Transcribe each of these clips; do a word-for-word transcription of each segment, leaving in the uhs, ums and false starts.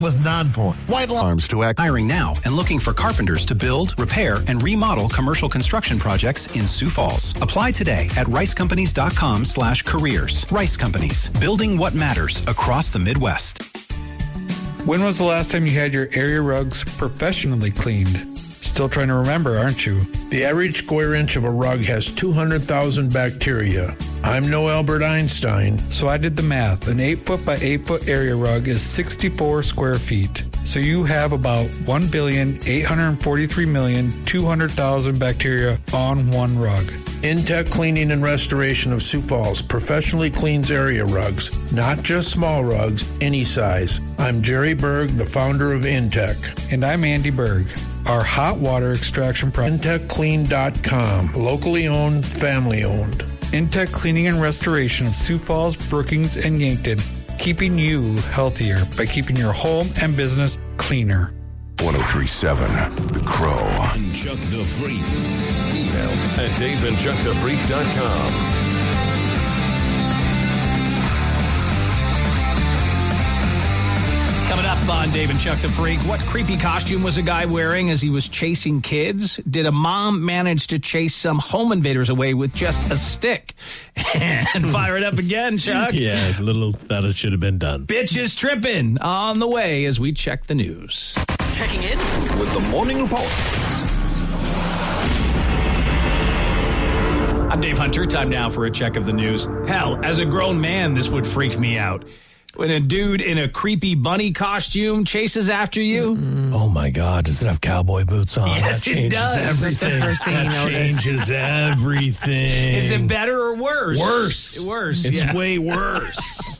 with non-point. White alarms to act. Hiring now and looking for carpenters to build, repair, and remodel commercial construction projects in Sioux Falls. Apply today at ricecompanies.com slash careers. Rice Companies, building what matters across the Midwest. When was the last time you had your area rugs professionally cleaned? Still trying to remember, aren't you? The average square inch of a rug has two hundred thousand bacteria. I'm no Albert Einstein. So I did the math. An eight foot by eight foot area rug is sixty-four square feet. So you have about one billion, eight hundred forty-three million, two hundred thousand bacteria on one rug. Intech Cleaning and Restoration of Sioux Falls professionally cleans area rugs, not just small rugs, any size. I'm Jerry Berg, the founder of Intech. And I'm Andy Berg. Our hot water extraction product. Intech Clean dot com. Locally owned, family owned. Intech Cleaning and Restoration of Sioux Falls, Brookings, and Yankton. Keeping you healthier by keeping your home and business cleaner. one oh three point seven The Crow. And Chuck the Freak. Email at dave and chuck the freak dot com. Coming up on Dave and Chuck the Freak, what creepy costume was a guy wearing as he was chasing kids? Did a mom manage to chase some home invaders away with just a stick? And fire it up again, Chuck. Yeah, a little thought it should have been done. Bitches tripping on the way as we check the news. Checking in with the Morning Report. I'm Dave Hunter. Time now for a check of the news. Hell, as a grown man, this would freak me out. When a dude in a creepy bunny costume chases after you. Mm-hmm. Oh, my God. Does it have cowboy boots on? Yes, that it does. Everything. That's the first thing you that notice. changes everything. Is it better or worse? Worse. Worse. It's yeah. way worse.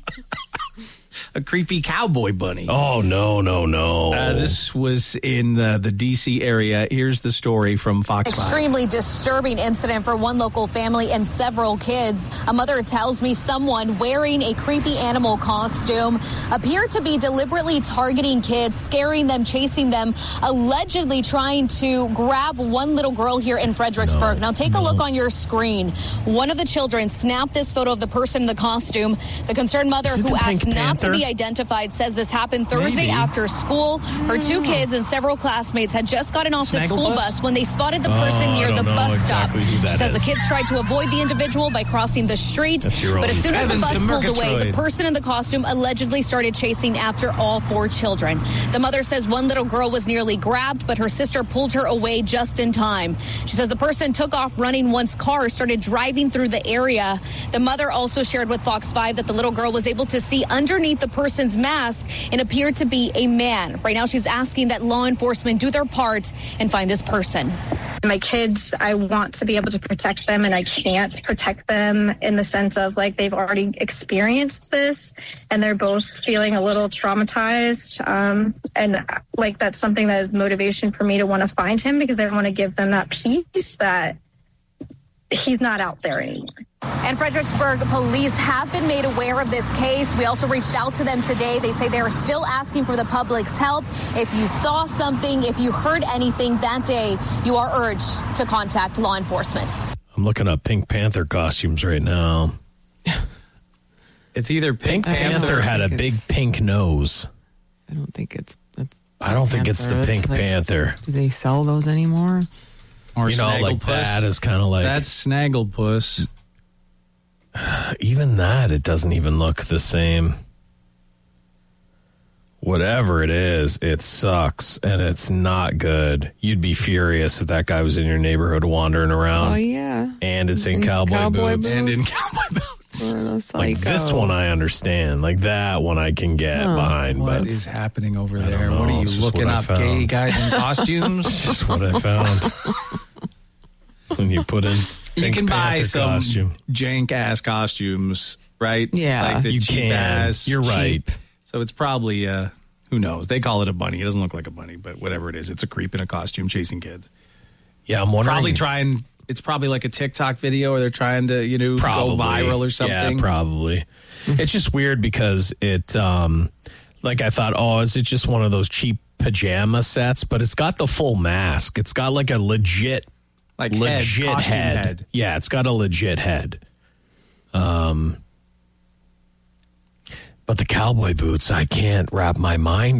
A creepy cowboy bunny. Oh, no, no, no. Uh, this was in the, the D C area. Here's the story from Fox five. Extremely disturbing incident for one local family and several kids. A mother tells me someone wearing a creepy animal costume appeared to be deliberately targeting kids, scaring them, chasing them, allegedly trying to grab one little girl here in Fredericksburg. No, now take no. a look on your screen. One of the children snapped this photo of the person in the costume. The concerned mother, who asked not to be identified, says this happened Thursday Maybe. after school. Her two kids and several classmates had just gotten off Snaggle the school bus? bus when they spotted the person oh, near the bus exactly stop. She says is. the kids tried to avoid the individual by crossing the street, but as soon as the bus pulled away, the person in the costume allegedly started chasing after all four children. The mother says one little girl was nearly grabbed, but her sister pulled her away just in time. She says the person took off running once cars started driving through the area. The mother also shared with Fox five that the little girl was able to see underneath the person's mask and appeared to be a man. Right now, she's asking that law enforcement do their part and find this person. My kids, I want to be able to protect them, and I can't protect them in the sense of, like, they've already experienced this, and they're both feeling a little traumatized. Um, and, like, that's something that is motivation for me to want to find him, because I want to give them that peace that he's not out there anymore. And Fredericksburg police have been made aware of this case. We also reached out to them today. They say they are still asking for the public's help. If you saw something, if you heard anything that day, you are urged to contact law enforcement. I'm looking up Pink Panther costumes right now. It's either Pink, Pink Panther, Panther had a big pink nose. I don't think it's... it's I don't think Panther. it's the Pink it's like, Panther. Do they sell those anymore? Or you know, like that is kind of like... That's Snagglepuss. Even that, it doesn't even look the same. Whatever it is, it sucks, and it's not good. You'd be furious if that guy was in your neighborhood wandering around. Oh, yeah. And it's in, in cowboy, cowboy boots. boots. And in cowboy boots. Like this one I understand. Like that one I can get oh, behind. What but is happening over there? Know, What are you looking what up? Gay guys in costumes? It's just what I found. When you put in You Pink can buy Panther some costume. jank-ass costumes, right? Yeah. Like the You cheap can. ass. You're right. cheap. So it's probably, uh, who knows? They call it a bunny. It doesn't look like a bunny, but whatever it is, it's a creep in a costume chasing kids. Yeah, I'm wondering. Probably trying, it's probably like a TikTok video, or they're trying to, you know, Probably. go viral or something. Yeah, probably. It's just weird because it, um, like I thought, oh, is it just one of those cheap pajama sets? But it's got the full mask. It's got like a legit, like legit head, costume head. head. Yeah, it's got a legit head. Um, But the cowboy boots, I can't wrap my mind